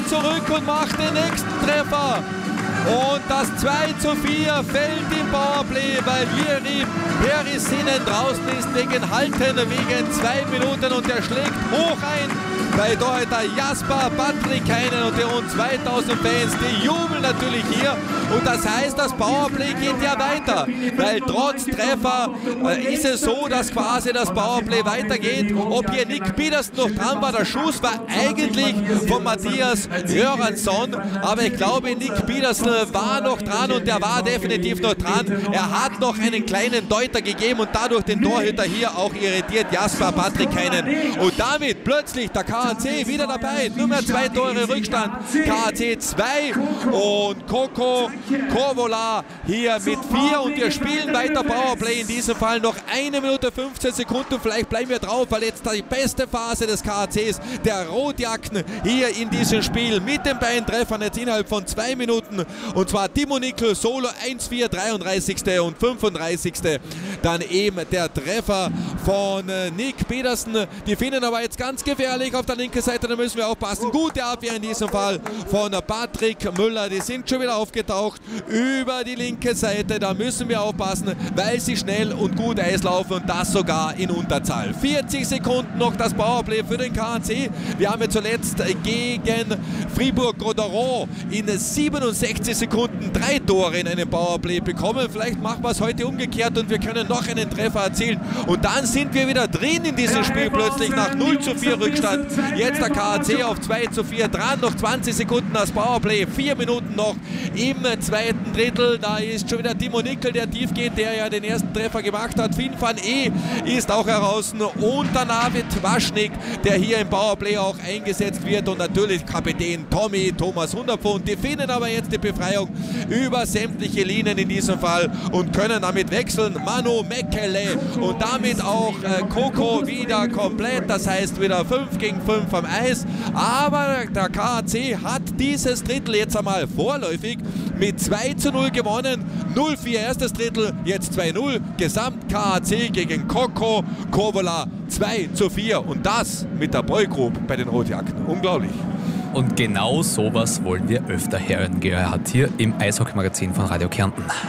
zurück und macht den nächsten Treffer. Und das 2:4 fällt im Powerplay, weil Jiri Perisinen draußen ist wegen Halten, wegen 2 Minuten und er schlägt hoch ein. Bei Torhüter Jasper Patrikainen und die rund 2000 Fans, die jubeln natürlich hier. Und das heißt, das Powerplay geht ja weiter, weil trotz Treffer ist es so, dass quasi das Powerplay weitergeht. Ob hier Nick Peterson noch dran war, der Schuss war eigentlich von Matthias Göransson, aber ich glaube, Nick Peterson war noch dran und der war definitiv noch dran. Er hat noch einen kleinen Deuter gegeben und dadurch den Torhüter hier auch irritiert, Jasper Patrikainen. Und damit plötzlich der KAC wieder dabei, nur mehr 2 Tore Rückstand, KAC 2 und Koko Kovola hier mit 4 und wir spielen weiter Powerplay, in diesem Fall noch 1 Minute 15 Sekunden, vielleicht bleiben wir drauf, weil jetzt die beste Phase des KACs, der Rotjacken hier in diesem Spiel mit den beiden Treffern jetzt innerhalb von 2 Minuten und zwar Timo Nickel Solo 1-4, 33. und 35. Dann eben der Treffer von Nick Peterson, die finden aber jetzt ganz gefährlich auf der linken Seite, da müssen wir aufpassen, gute Abwehr in diesem Fall von Patrick Müller, die sind schon wieder aufgetaucht über die linke Seite, da müssen wir aufpassen, weil sie schnell und gut Eis laufen und das sogar in Unterzahl. 40 Sekunden noch das Powerplay für den KAC. Wir haben ja zuletzt gegen Fribourg-Gotteron in 67 Sekunden 3 Tore in einem Powerplay bekommen. Vielleicht machen wir es heute umgekehrt und wir können noch einen Treffer erzielen und dann sind wir wieder drin in diesem Spiel plötzlich nach 0:4 Rückstand. Jetzt der KAC auf 2:4 dran, noch 20 Sekunden das Powerplay, 4 Minuten noch im zweiten Drittel. Da ist schon wieder Timo Nickel, der tief geht, der ja den ersten Treffer gemacht hat. Finn van E ist auch heraus und der Navid Waschnik, der hier im Powerplay auch eingesetzt wird und natürlich Kapitän Tommy Thomas Hunderpfund. Die finden aber jetzt die Befreiung über sämtliche Linien in diesem Fall und können damit wechseln. Manu Mekele und damit auch Koko wieder komplett, das heißt wieder 5 gegen 5 am Eis, aber der KAC hat dieses Drittel jetzt einmal vorläufig mit 2:0 gewonnen, 0:4 erstes Drittel, jetzt 2:0, Gesamt KAC gegen Koko Kovola 2:4 und das mit der Boygroup bei den Rotjacken, unglaublich. Und genau sowas wollen wir öfter hören, Gerhard, hier im Eishockey-Magazin von Radio Kärnten.